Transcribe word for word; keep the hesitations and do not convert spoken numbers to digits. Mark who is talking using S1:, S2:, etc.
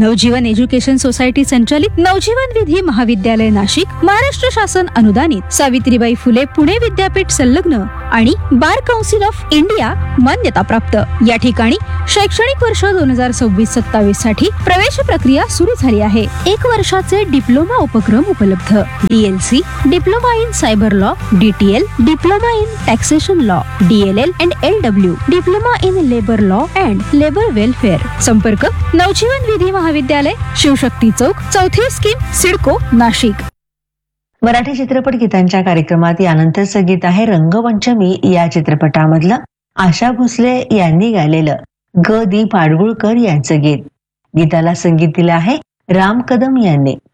S1: नवजीवन education society संचालित नवजीवन विधी महाविद्यालय नाशिक, महाराष्ट्र शासन अनुदानित सावित्रीबाई फुले पुणे विद्यापीठ संलग्न आणि बार काउन्सिल ऑफ इंडिया मान्यता प्राप्त. या ठिकाणी शैक्षणिक वर्ष दोन हजार सव्वीस सत्तावीस साठी प्रवेश प्रक्रिया सुरू झाली आहे. एक वर्षाचे डिप्लोमा उपक्रम उपलब्ध. DLC, diploma in cyber law, DTL, diploma in taxation law, DLL and LW, diploma in labour law and labour welfare. संपर्क नवजीवन विधी महाविद्यालय, शिवशक्ती चौक, चौथी स्कीम, सिडको, नाशिक.
S2: मराठी चित्रपट गीतांच्या कार्यक्रमात यानंतरचं गीत आहे रंगपंचमी या चित्रपटामधलं आशा भोसले यांनी गायलेलं ग दी पाडगुळकर यांचं गीत. गीताला संगीत दिलं आहे राम कदम यांनी.